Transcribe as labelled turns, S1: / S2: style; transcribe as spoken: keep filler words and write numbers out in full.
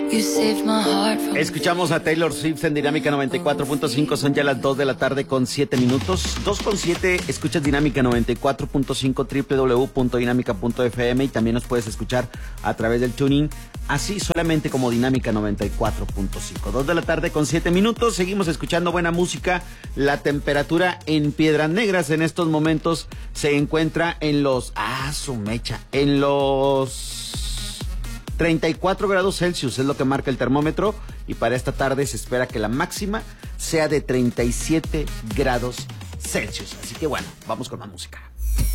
S1: Escuchamos a Taylor Swift en Dinámica noventa y cuatro punto cinco, son ya las dos de la tarde con siete minutos. dos con siete, escuchas Dinámica noventa y cuatro punto cinco, doble u doble u doble u punto dinámica punto efe eme, y también nos puedes escuchar a través del tuning, así solamente como Dinámica noventa y cuatro punto cinco. dos de la tarde con siete minutos, seguimos escuchando buena música. La temperatura en Piedras Negras en estos momentos se encuentra en los... ¡Ah, su mecha! En los... treinta y cuatro grados Celsius es lo que marca el termómetro, y para esta tarde se espera que la máxima sea de treinta y siete grados Celsius. Así que bueno, vamos con más música.